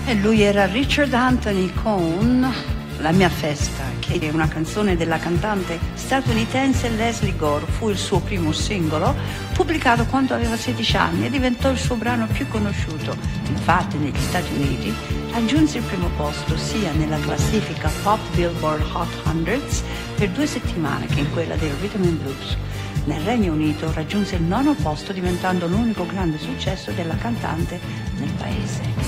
E lui era Richard Anthony con La mia festa, che è una canzone della cantante statunitense Leslie Gore. Fu il suo primo singolo, pubblicato quando aveva 16 anni e diventò il suo brano più conosciuto. Infatti negli Stati Uniti raggiunse il primo posto sia nella classifica Pop Billboard Hot 100 per 2 settimane che in quella del Rhythm and Blues. Nel Regno Unito raggiunse il 9° posto, diventando l'unico grande successo della cantante nel paese.